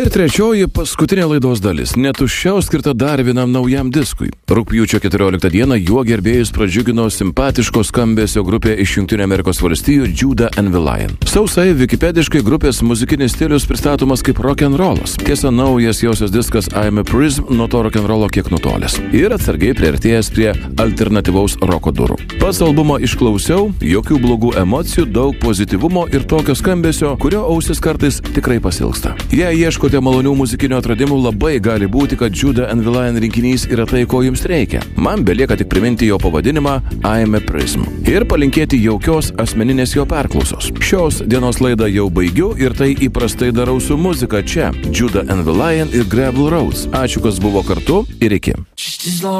ir trečioji paskutinė laidos dalis. Netuščiau skirta dar vienam naujam diskui. Rugpjūčio 14 dieną juo gerbėjus pradžiugino simpatiško skambesio grupė iš Jungtinių Amerikos valstijų Judah and the Lion. Sausai vikipediškai grupės muzikinis stilius pristatomas kaip rock'n'rollas. Tiesa, naujas josios diskas I'm a Prism nuo to rock'n'rollo kiek nutolęs. Ir atsargiai priartėjęs prie alternatyvaus roko durų. Pats albumo išklausiau, jokių blogų emocijų, daug pozityvumo ir tokio skambesio, kurio ausis kartais tikrai pasilgsta. Jei ieškote malonių muzikinių atradimų, labai gali būti, kad Judah and the Lion rinkinys yra tai, ko jums reikia. Man belieka tik priminti jo pavadinimą I'm a Prism ir palinkėti jaukios asmeninės jo perklausos. Šios dienos laidą jau baigiu ir tai įprastai darau su muzika čia. Judah and the Lion ir Gravel Roads. Ačiū, kas buvo kartu ir iki.